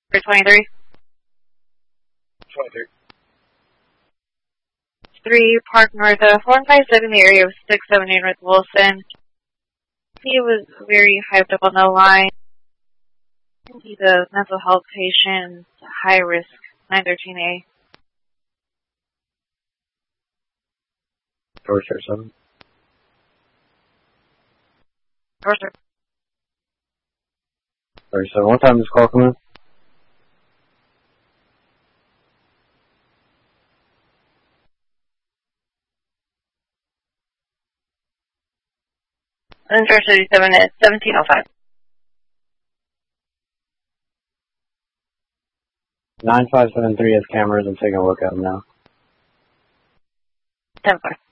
323. 23. 3 Park North, 457, the area of 678 North Wilson. He was very hyped up on the line. He's a mental health patient, high risk, 913A. Torture 7. Torture. 37. What time does this call come in? Torture 37 at 1705. 9573 has cameras. I'm taking a look at them now. 10-4.